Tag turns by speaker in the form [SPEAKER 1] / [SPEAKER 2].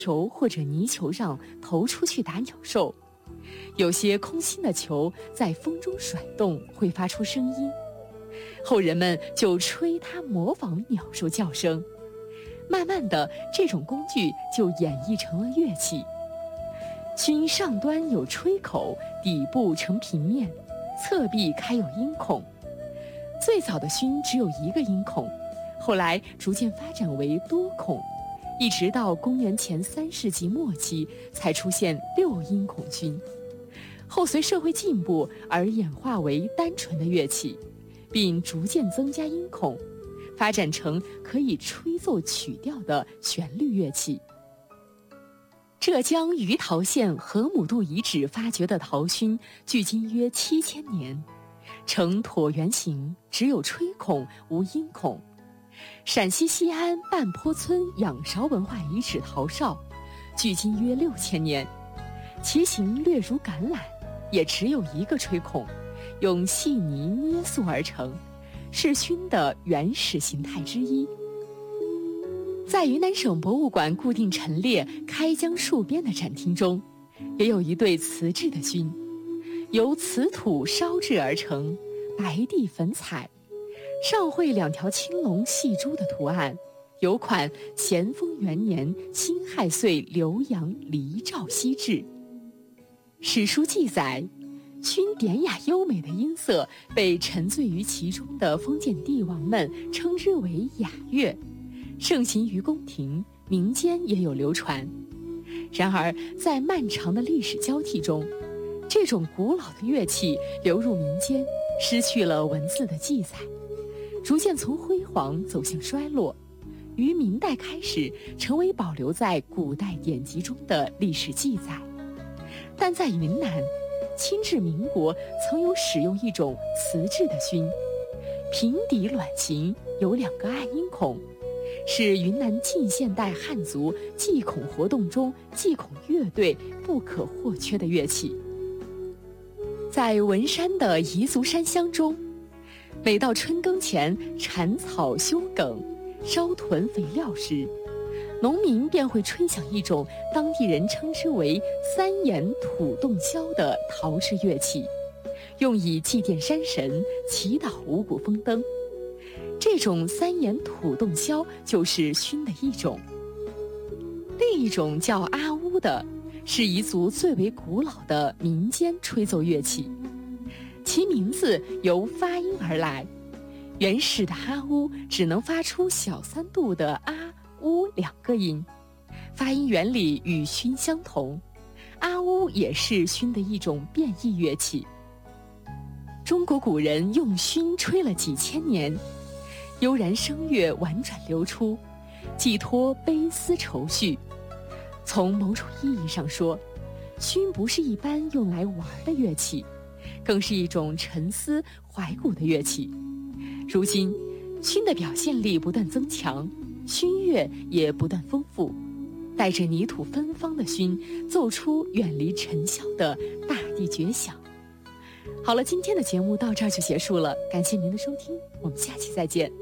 [SPEAKER 1] 球或者泥球上投出去打鸟兽。有些空心的球在风中甩动，会发出声音，后人们就吹它模仿鸟兽叫声。慢慢的，这种工具就演绎成了乐器。埙上端有吹口，底部呈平面，侧壁开有音孔。最早的埙只有一个音孔，后来逐渐发展为多孔，一直到公元前3世纪末期才出现6音孔埙。后随社会进步而演化为单纯的乐器，并逐渐增加音孔，发展成可以吹奏曲调的旋律乐器。浙江余陶县河姆渡遗址发掘的陶埙，距今约7000年，呈椭圆形，只有吹孔无音孔。陕西西安半坡村仰韶文化遗址陶哨，距今约6000年，其形略如橄榄，也只有一个吹孔，用细泥捏塑而成，是埙的原始形态之一。在云南省博物馆固定陈列开疆戍边的展厅中，也有一对瓷制的埙，由瓷土烧制而成，白地粉彩，上绘2条青龙戏珠的图案，有款咸丰元年辛亥岁浏阳黎照锡制。史书记载，埙典雅优美的音色被沉醉于其中的封建帝王们称之为雅乐，盛行于宫廷，民间也有流传。然而在漫长的历史交替中，这种古老的乐器流入民间，失去了文字的记载，逐渐从辉煌走向衰落，于明代开始成为保留在古代典籍中的历史记载。但在云南，清至民国曾有使用一种瓷制的埙，平底卵形，有2个暗音孔，是云南近现代汉族祭孔活动中祭孔乐队不可或缺的乐器。在文山的彝族山乡中，每到春耕前铲草修埂、烧囤肥料时，农民便会吹响一种当地人称之为3眼土洞箫的陶制乐器，用以祭奠山神，祈祷五谷丰登。这种3眼土洞箫就是埙的一种。另一种叫阿乌的，是彝族最为古老的民间吹奏乐器，其名字由发音而来。原始的阿乌只能发出小3度的阿乌2个音，发音原理与埙相同。阿乌也是埙的一种变异乐器。中国古人用埙吹了几千年，悠然声乐婉转流出，寄托悲思愁绪。从某种意义上说，埙不是一般用来玩的乐器，更是一种沉思怀古的乐器。如今，埙的表现力不断增强，埙乐也不断丰富，带着泥土芬芳的埙，奏出远离尘嚣的大地绝响。好了，今天的节目到这儿就结束了，感谢您的收听，我们下期再见。